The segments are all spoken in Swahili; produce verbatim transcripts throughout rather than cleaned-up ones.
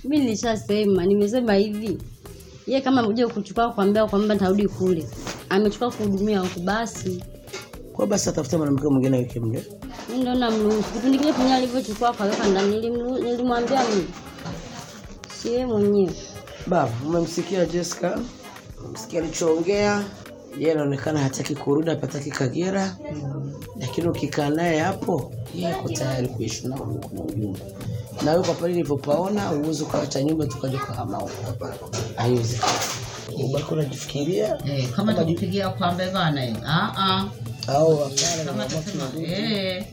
Mimi nilishasema, nimesema hivi. Yeye kama mje kuchukua kuambia kwamba nitarudi kule. Amechukua kuhudumia huko basi. Kwa basi atafuta mwanamke mwingine wiki mle. Ndio namruhusu. Kipindi kile punya alivyochukua kaweka ndani nilimwambia mimi. Si yeye mwenyewe. Baba, umemsikia Jessica? Umemsikia alichoongea? Yeye anaonekana hataki kurudi, hataki Kagera. Lakini ukikaa naye hapo, yeye yuko tayari kuishi na kuna ujumbe. Na wewe kwa pale nilipopaona, uwezo kuacha nyumba tukaje kuhama huko. Haiwezi. Ubaki unajifikiria? Eh, kama tukipigia kwa mbegana hiyo. Ah ah. Au hapana kama tusema eh.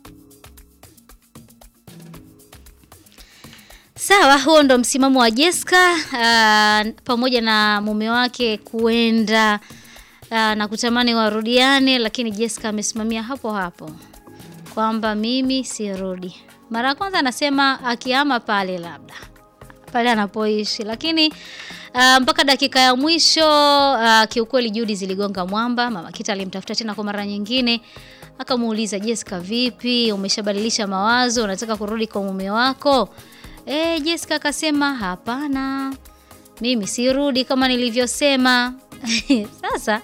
Sawa, huo ndo msimamo wa Jessica uh, pamoja na mume wake kuenda uh, na kutamani warudiane, lakini Jessica amesimamia hapo hapo kwamba mimi sirudi. Mara kwanza anasema akihama pale labda pale anapoishi, lakini uh, mpaka dakika ya mwisho uh, kiukweli Judy ziligonga mwamba. Mama Kita alimtafuta tena kwa mara nyingine, akamuuliza Jessica, vipi, umeshabadilisha mawazo, unataka kurudi kwa mume wako? Eh, Jessica akasema hapana, mimi sirudi kama nilivyosema. Sasa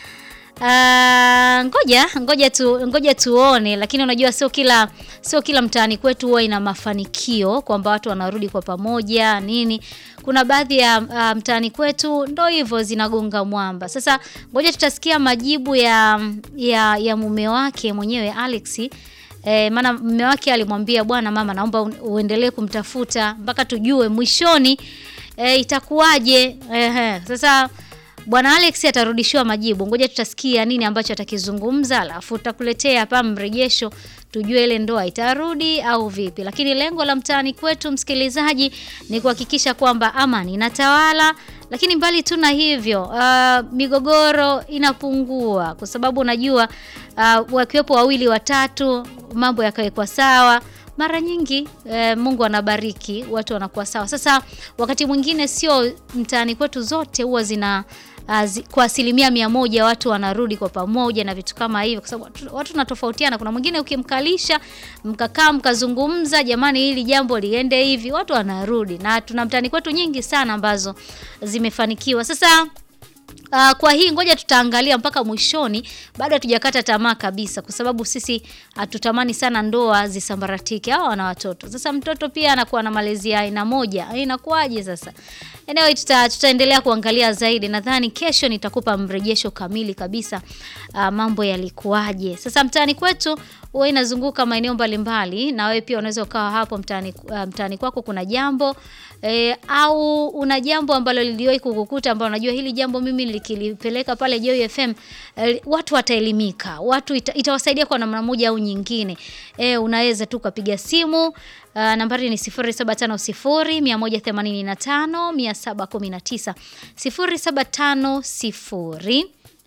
Uh, ngoja ngoja tu ngoja tuone, lakini unajua sio kila sio kila mtaani kwetu huwa ina mafanikio kwamba watu wanarudi kwa pamoja nini. Kuna baadhi ya uh, mtaani kwetu ndo hivyo zinagonga mwamba. Sasa ngoja tutasikia majibu ya ya, ya mume wake mwenyewe Alex. Eh, maana mume wake alimwambia bwana, mama naomba uendelee kumtafuta mpaka tujue mwishoni eh, itakuwaje. Eh, sasa Bwana Alex atarudishiwa majibu. Ngoja tutasikia nini ambacho atakizungumza, alafu tutakuletea hapa mrejesho tujue ile ndoa itarudi au vipi. Lakini lengo la mtaani kwetu, msikilizaji, ni kuhakikisha kwamba amani inatawala. Lakini mbali tu na hivyo, uh, migogoro inapungua kwa sababu unajua uh, wakiwepo wawili watatu mambo yakawekwa sawa. Mara nyingi e, Mungu anabariki, watu wanakuwa sawa. Sasa wakati mwingine sio mtaani kwetu zote huwa zina uh, zi, kwa asilimia mia moja watu wanarudi kwa pamoja na vitu kama hivyo, kwa sababu watu, watu tunatofautiana. Kuna mwingine ukimkalisha mkakaa mkazungumza, jamani hili jambo liende hivi, watu wanarudi, na tuna mtaani kwetu nyingi sana ambazo zimefanikiwa. Sasa Uh, kwa hii ngoja tutaangalia mpaka mwishoni, bado hatujakata tamaa kabisa, kwa sababu sisi hatutamani sana ndoa zisambaratike. Hao wana watoto. Sasa mtoto pia anakuwa na malezi ya aina moja. Inakuaje sasa? Anyway, tuta, tutaendelea kuangalia zaidi. Nadhani kesho nitakupa mrejesho kamili kabisa uh, mambo yalikuaje. Sasa mtaani kwetu wewe inazunguka maeneo mbalimbali, na wewe pia unaweza ukawa hapo mtaani uh, mtaani kwako kuna jambo e, au una jambo ambalo liliwahi kukukuta ambalo unajua hili jambo mimi nikilipeleka pale Joy F M e, watu wataelimika, watu ita, itawasaidia kwa namna moja au nyingine. E, unaweza tu kupiga simu, uh, nambari ni sifuri saba tano sifuri mia moja themanini na tano mia saba kumi na tisa sifuri saba tano sifuri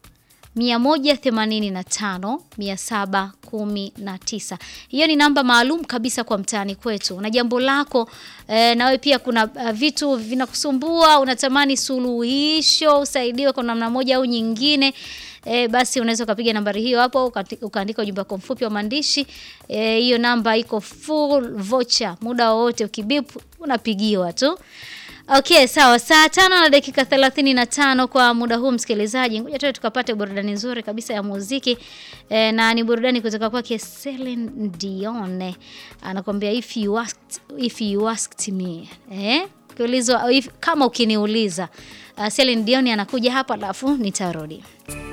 mia moja themanini na tano mia saba kumi na tisa. Hiyo ni namba maalum kabisa kwa mtaani kwetu. Na jambo lako e, na wewe pia kuna uh, vitu vinakusumbua, unatamani suluhisho, usaidiwe kwa namna moja au nyingine, e, basi unaweza kupiga nambari hiyo hapo, ukaandika ujumbe wako mfupi wa maandishi. E, hiyo namba iko full voucher, muda wote ukibip unapigiwa tu. Okay, sawa. Saa tano na dakika thelathini na tano kwa muda huu, msikilizaji. Ngoja tu tukapate burudani nzuri kabisa ya muziki. E, na ni burudani kutoka kwake Celine Dion. Anakuambia if you asked if you asked me. Eh? Kiulizwa kama ukiniuliza. Uh, Celine Dion anakuja hapa alafu nitarudi.